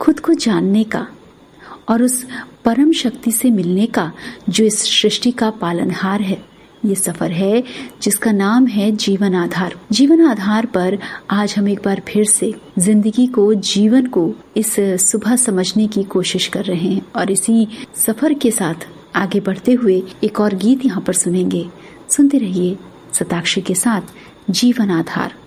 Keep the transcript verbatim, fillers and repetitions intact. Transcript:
खुद को जानने का और उस परम शक्ति से मिलने का जो इस सृष्टि का पालनहार है। ये सफर है जिसका नाम है जीवन आधार। जीवन आधार पर आज हम एक बार फिर से जिंदगी को, जीवन को इस सुबह समझने की कोशिश कर रहे हैं और इसी सफर के साथ आगे बढ़ते हुए एक और गीत यहाँ पर सुनेंगे। सुनते रहिए शताक्षी के साथ जीवन आधार।